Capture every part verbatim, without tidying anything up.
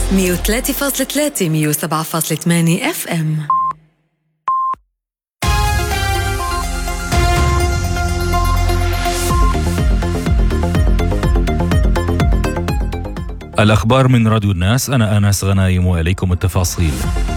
مية وثلاثة فاصلة ثلاثة مية وسبعة فاصلة ثمانية اف ام. الأخبار من راديو الناس. أنا أنس غنايم وإليكم التفاصيل.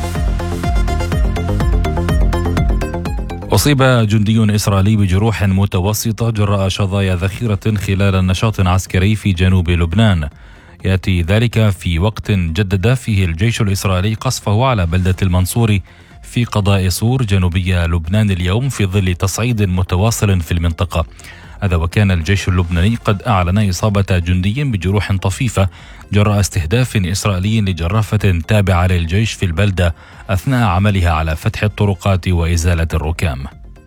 أصيب جندي إسرائيلي بجروح متوسطة جراء شظايا ذخيرة خلال نشاط عسكري في جنوب لبنان. يأتي ذلك في وقت جدد فيه الجيش الإسرائيلي قصفه على بلدة المنصوري في قضاء صور جنوبي لبنان اليوم في ظل تصعيد متواصل في المنطقة. هذا وكان الجيش اللبناني قد أعلن إصابة جندي بجروح طفيفة جراء استهداف إسرائيلي لجرافة تابعة للجيش في البلدة أثناء عملها على فتح الطرقات وإزالة الركام.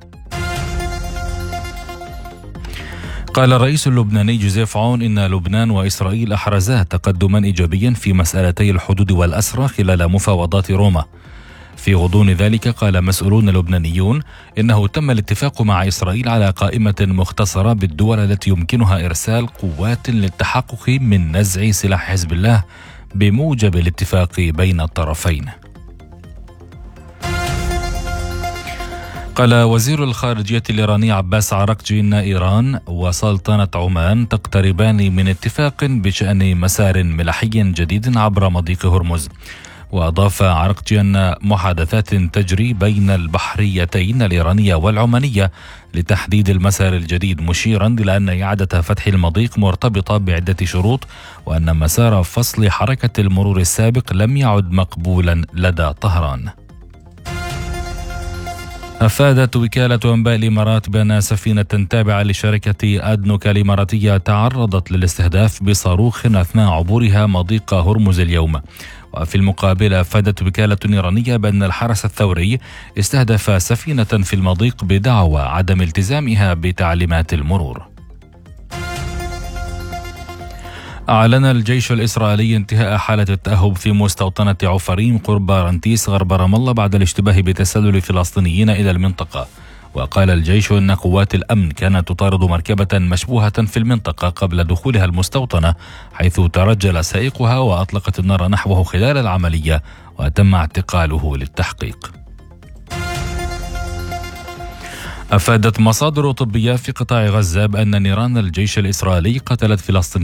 قال الرئيس اللبناني جوزيف عون إن لبنان وإسرائيل أحرزا تقدما إيجابيا في مسألتي الحدود والأسرى خلال مفاوضات روما. في غضون ذلك قال مسؤولون لبنانيون إنه تم الاتفاق مع إسرائيل على قائمة مختصرة بالدول التي يمكنها إرسال قوات للتحقق من نزع سلاح حزب الله بموجب الاتفاق بين الطرفين. قال وزير الخارجية الإيراني عباس عراقجي إن إيران وسلطنة عمان تقتربان من اتفاق بشأن مسار ملاحي جديد عبر مضيق هرمز. وأضاف عراقجي أن محادثات تجري بين البحريتين الإيرانية والعمانية لتحديد المسار الجديد، مشيرا إلى أن إعادة فتح المضيق مرتبطة بعدة شروط، وأن مسار فصل حركة المرور السابق لم يعد مقبولا لدى طهران. أفادت وكالة أنباء الإمارات بأن سفينة تابعة لشركة أدنوك الإماراتية تعرضت للاستهداف بصاروخ أثناء عبورها مضيق هرمز اليوم. وفي المقابل أفادت وكالة إيرانية بأن الحرس الثوري استهدف سفينة في المضيق بدعوى عدم التزامها بتعليمات المرور. أعلن الجيش الإسرائيلي انتهاء حالة التأهب في مستوطنة عفريم قرب رنتيس غرب رام الله بعد الاشتباه بتسلل فلسطينيين إلى المنطقة. وقال الجيش أن قوات الأمن كانت تطارد مركبة مشبوهة في المنطقة قبل دخولها المستوطنة، حيث ترجل سائقها وأطلقت النار نحوه خلال العملية وتم اعتقاله للتحقيق. أفادت مصادر طبية في قطاع غزة بأن نيران الجيش الإسرائيلي قتلت فلسطينيين